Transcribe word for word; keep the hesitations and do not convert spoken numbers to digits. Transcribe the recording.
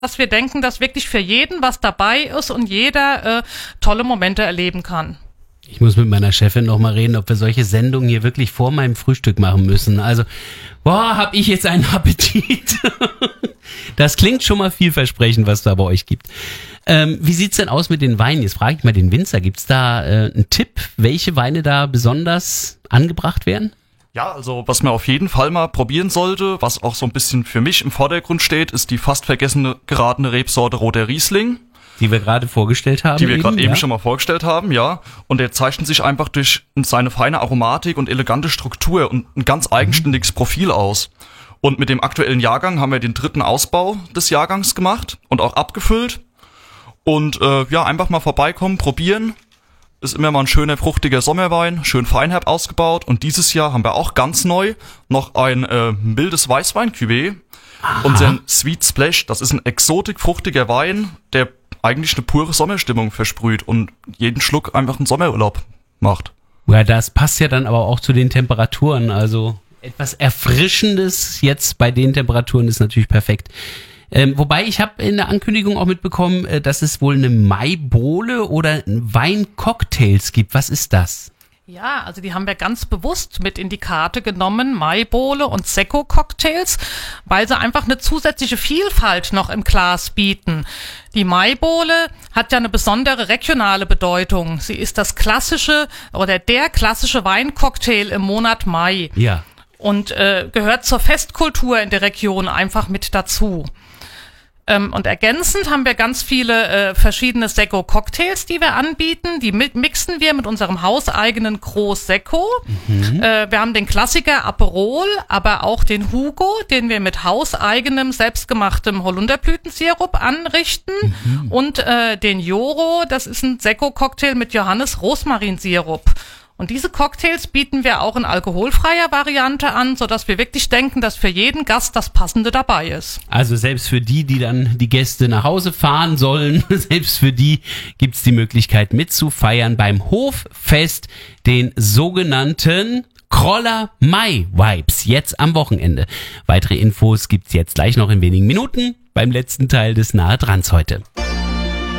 dass wir denken, dass wirklich für jeden was dabei ist und jeder äh, tolle Momente erleben kann. Ich muss mit meiner Chefin noch mal reden, ob wir solche Sendungen hier wirklich vor meinem Frühstück machen müssen. Also, boah, hab ich jetzt einen Appetit. Das klingt schon mal vielversprechend, was da bei euch gibt. Ähm, wie sieht's denn aus mit den Weinen? Jetzt frage ich mal den Winzer. Gibt's da äh, einen Tipp, welche Weine da besonders angebracht werden? Ja, also was man auf jeden Fall mal probieren sollte, was auch so ein bisschen für mich im Vordergrund steht, ist die fast vergessene geratene Rebsorte Roter Riesling. Die wir gerade vorgestellt haben. Die wir gerade eben ja. schon mal vorgestellt haben, ja. Und der zeichnet sich einfach durch seine feine Aromatik und elegante Struktur und ein ganz eigenständiges Profil aus. Und mit dem aktuellen Jahrgang haben wir den dritten Ausbau des Jahrgangs gemacht und auch abgefüllt. Und äh, ja, einfach mal vorbeikommen, probieren. Ist immer mal ein schöner, fruchtiger Sommerwein, schön feinherb ausgebaut. Und dieses Jahr haben wir auch ganz neu noch ein äh, mildes Weißwein-Cuvée. Unseren Sweet Splash, das ist ein exotik-fruchtiger Wein, der eigentlich eine pure Sommerstimmung versprüht und jeden Schluck einfach einen Sommerurlaub macht. Ja, das passt ja dann aber auch zu den Temperaturen. Also etwas Erfrischendes jetzt bei den Temperaturen ist natürlich perfekt. Ähm, wobei, ich habe in der Ankündigung auch mitbekommen, äh, dass es wohl eine Maibowle oder Weincocktails gibt. Was ist das? Ja, also die haben wir ganz bewusst mit in die Karte genommen, Maibowle und Sekko-Cocktails, weil sie einfach eine zusätzliche Vielfalt noch im Glas bieten. Die Maibowle hat ja eine besondere regionale Bedeutung. Sie ist das klassische oder der klassische Weincocktail im Monat Mai. Ja. Und äh, gehört zur Festkultur in der Region einfach mit dazu. Ähm, und ergänzend haben wir ganz viele äh, verschiedene Sekko-Cocktails, die wir anbieten. Die mi- mixen wir mit unserem hauseigenen Gros Sekko. Mhm. Äh, wir haben den Klassiker Aperol, aber auch den Hugo, den wir mit hauseigenem, selbstgemachtem Holunderblütensirup anrichten. Mhm. Und äh, den Joro, das ist ein Sekko-Cocktail mit Johannes-Rosmarinsirup. Und diese Cocktails bieten wir auch in alkoholfreier Variante an, sodass wir wirklich denken, dass für jeden Gast das Passende dabei ist. Also selbst für die, die dann die Gäste nach Hause fahren sollen, selbst für die gibt's die Möglichkeit mitzufeiern beim Hoffest, den sogenannten Kroller Mai Vibes, jetzt am Wochenende. Weitere Infos gibt's jetzt gleich noch in wenigen Minuten beim letzten Teil des Nahe Drans heute.